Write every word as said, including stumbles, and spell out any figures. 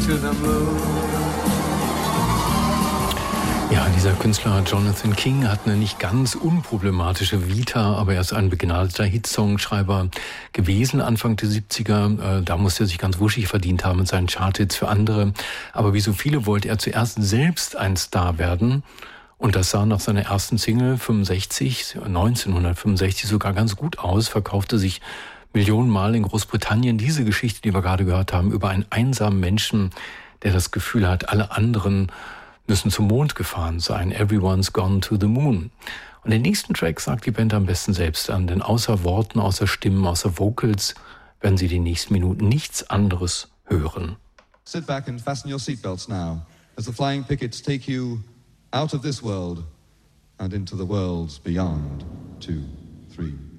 to the moon. Ja, dieser Künstler Jonathan King hat eine nicht ganz unproblematische Vita, aber er ist ein begnadeter Hitsongschreiber gewesen Anfang der siebziger. Da musste er sich ganz wuschig verdient haben mit seinen Charthits für andere. Aber wie so viele wollte er zuerst selbst ein Star werden. Und das sah nach seiner ersten Single fünfundsechzig, neunzehnhundertfünfundsechzig sogar ganz gut aus, verkaufte sich Millionenmal in Großbritannien. Diese Geschichte, die wir gerade gehört haben, über einen einsamen Menschen, der das Gefühl hat, alle anderen müssen zum Mond gefahren sein. Everyone's gone to the moon. Und den nächsten Track sagt die Band am besten selbst an, denn außer Worten, außer Stimmen, außer Vocals werden Sie die nächsten Minuten nichts anderes hören. Sit back and fasten your seatbelts now, as the flying pickets take you out of this world and into the worlds beyond. Two, three.